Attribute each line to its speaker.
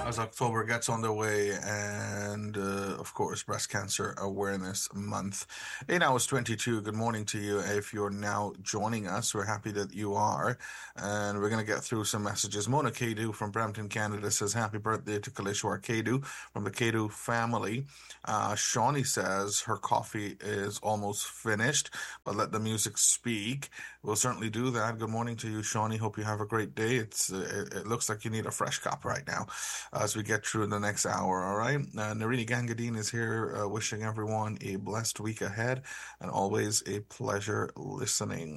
Speaker 1: as October gets underway, and of course, Breast Cancer Awareness Month. Hey, now it's 22. Good morning to you. If you're now joining us, we're happy that you are, and we're going to get through some messages. Mona Kadu from Brampton, Canada says, Happy birthday to Kalishwar Kadu from the Kadu family. Shawnee says her coffee is almost finished, but let the music speak. We'll certainly do that. Good morning to you, Shawnee. Hope you have a great day. It looks like you need a fresh cup right now as we get through the next hour. All right. Narini Gangadine is here, wishing everyone a blessed week ahead, and always a pleasure listening.